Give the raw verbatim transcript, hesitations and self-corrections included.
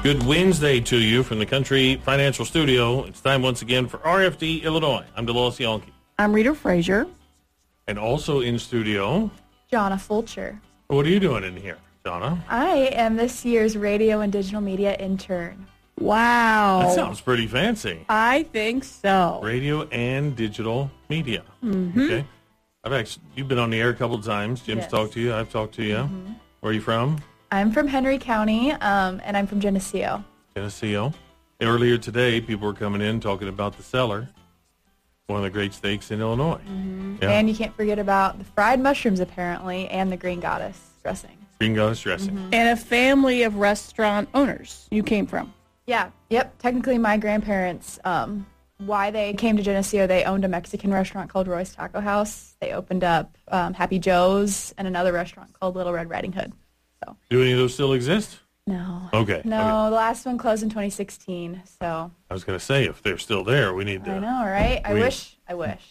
Good Wednesday to you from the Country Financial Studio. It's time once again for R F D Illinois. I'm Delos Yonke. I'm Rita Frazier. And also in studio, Jonna Fulcher. What are you doing in here, Jonna? I am this year's radio and digital media intern. Wow. That sounds pretty fancy. I think so. Radio and digital media. Mm-hmm. Okay. I've actually, you've been on the air a couple of times. Jim's Yes. talked to you. I've talked to you. Mm-hmm. Where are you from? I'm from Henry County, um, and I'm from Geneseo. Geneseo. Earlier today, people were coming in talking about the Cellar, one of the great steaks in Illinois. Mm-hmm. Yeah. And you can't forget about the fried mushrooms, apparently, and the Green Goddess dressing. Green Goddess dressing. Mm-hmm. And a family of restaurant owners you came from. Yeah. Yep. Technically, my grandparents, um, why they came to Geneseo, they owned a Mexican restaurant called Roy's Taco House. They opened up um, Happy Joe's and another restaurant called Little Red Riding Hood. So. Do any of those still exist? No. Okay. No, Okay. the last one closed in twenty sixteen. So I was going to say, if they're still there, we need to. I know, right? I we- wish. I wish.